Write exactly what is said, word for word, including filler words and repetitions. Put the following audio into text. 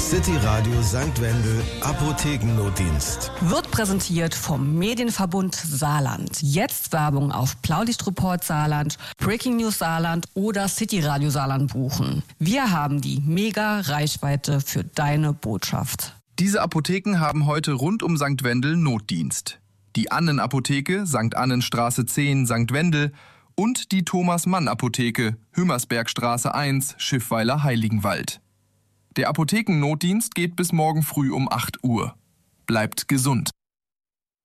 City Radio Sankt Wendel Apothekennotdienst. Wird präsentiert vom Medienverbund Saarland. Jetzt Werbung auf Blaulichtreport Saarland, Breaking News Saarland oder City Radio Saarland buchen. Wir haben die Mega-Reichweite für deine Botschaft. Diese Apotheken haben heute rund um Sankt Wendel Notdienst. Die Annen-Apotheke, Sankt Annenstraße zehn, Sankt Wendel und die Thomas-Mann-Apotheke, Hümmersbergstraße eins, Schiffweiler Heiligenwald. Der Apothekennotdienst geht bis morgen früh um acht Uhr. Bleibt gesund.